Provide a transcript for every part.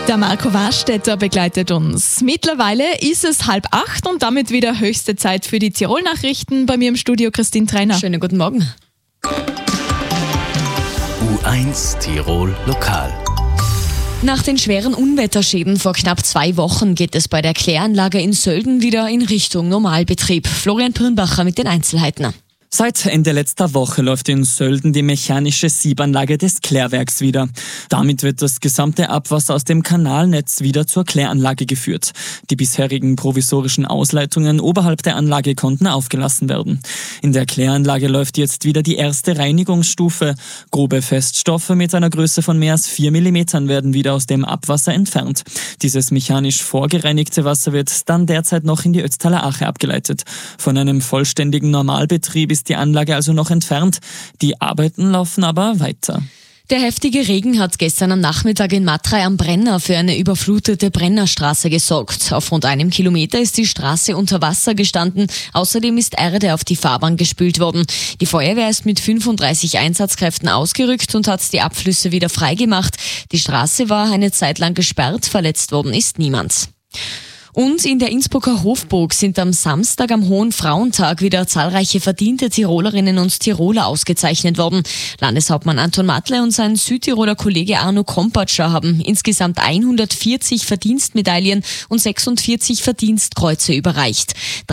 Der Marco Warstetter begleitet uns. Mittlerweile ist es 7:30 und damit wieder höchste Zeit für die Tirol-Nachrichten. Bei mir im Studio Christine Trainer. Schönen guten Morgen. U1 Tirol Lokal. Nach den schweren Unwetterschäden vor knapp 2 Wochen geht es bei der Kläranlage in Sölden wieder in Richtung Normalbetrieb. Florian Pirnbacher mit den Einzelheiten. Seit Ende letzter Woche läuft in Sölden die mechanische Siebanlage des Klärwerks wieder. Damit wird das gesamte Abwasser aus dem Kanalnetz wieder zur Kläranlage geführt. Die bisherigen provisorischen Ausleitungen oberhalb der Anlage konnten aufgelassen werden. In der Kläranlage läuft jetzt wieder die erste Reinigungsstufe. Grobe Feststoffe mit einer Größe von mehr als 4 mm werden wieder aus dem Abwasser entfernt. Dieses mechanisch vorgereinigte Wasser wird dann derzeit noch in die Ötztaler Ache abgeleitet. Von einem vollständigen Normalbetrieb ist die Anlage also noch entfernt. Die Arbeiten laufen aber weiter. Der heftige Regen hat gestern am Nachmittag in Matrei am Brenner für eine überflutete Brennerstraße gesorgt. Auf rund 1 Kilometer ist die Straße unter Wasser gestanden. Außerdem ist Erde auf die Fahrbahn gespült worden. Die Feuerwehr ist mit 35 Einsatzkräften ausgerückt und hat die Abflüsse wieder freigemacht. Die Straße war eine Zeit lang gesperrt, verletzt worden ist niemand. Und in der Innsbrucker Hofburg sind am Samstag am Hohen Frauentag wieder zahlreiche verdiente Tirolerinnen und Tiroler ausgezeichnet worden. Landeshauptmann Anton Matle und sein Südtiroler Kollege Arno Kompatscher haben insgesamt 140 Verdienstmedaillen und 46 Verdienstkreuze überreicht.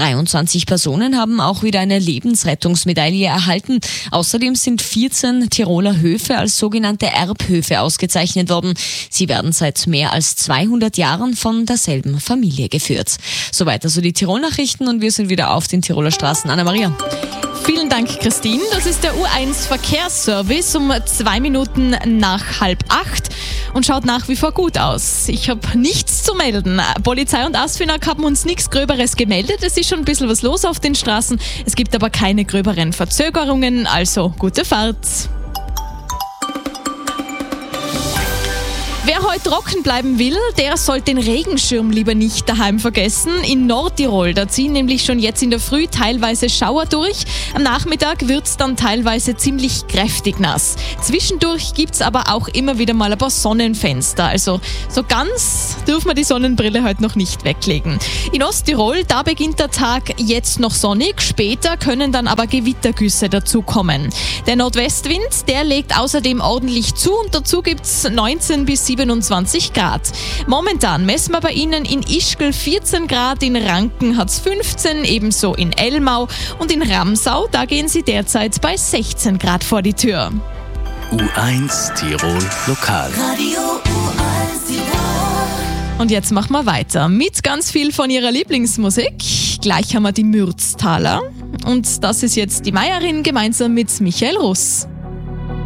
23 Personen haben auch wieder eine Lebensrettungsmedaille erhalten. Außerdem sind 14 Tiroler Höfe als sogenannte Erbhöfe ausgezeichnet worden. Sie werden seit mehr als 200 Jahren von derselben Familie geführt. Soweit also die Tirol-Nachrichten und wir sind wieder auf den Tiroler Straßen. Anna-Maria. Vielen Dank, Christine. Das ist der U1 Verkehrsservice um 2 Minuten nach 7:30 und schaut nach wie vor gut aus. Ich habe nichts zu melden. Polizei und ASFINAG haben uns nichts Gröberes gemeldet. Es ist schon ein bisschen was los auf den Straßen. Es gibt aber keine gröberen Verzögerungen, also gute Fahrt. Wer heute trocken bleiben will, der sollte den Regenschirm lieber nicht daheim vergessen. In Nordtirol, da ziehen nämlich schon jetzt in der Früh teilweise Schauer durch. Am Nachmittag wird es dann teilweise ziemlich kräftig nass. Zwischendurch gibt es aber auch immer wieder mal ein paar Sonnenfenster. Also so ganz dürfen wir die Sonnenbrille heute noch nicht weglegen. In Osttirol, da beginnt der Tag jetzt noch sonnig. Später können dann aber Gewittergüsse dazukommen. Der Nordwestwind, der legt außerdem ordentlich zu und dazu gibt es 19 bis 27 Grad. Momentan messen wir bei Ihnen in Ischgl 14 Grad, in Ranken hat es 15, ebenso in Elmau und in Ramsau, da gehen Sie derzeit bei 16 Grad vor die Tür. U1 Tirol Lokal. Radio U1 Tirol. Und jetzt machen wir weiter mit ganz viel von Ihrer Lieblingsmusik. Gleich haben wir die Mürztaler und das ist jetzt die Meierin gemeinsam mit Michael Russ.